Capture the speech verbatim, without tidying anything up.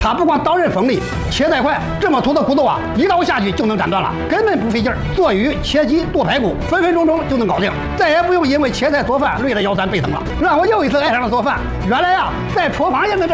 它不光刀刃锋利，切带快，这么粗的骨头啊，一刀下去就能斩断了，根本不费劲儿。做鱼、切鸡、剁排骨，分分钟钟就能搞定，再也不用因为切菜做饭累得腰酸背疼了。让我又一次爱上了做饭。原来啊，在厨房也能这。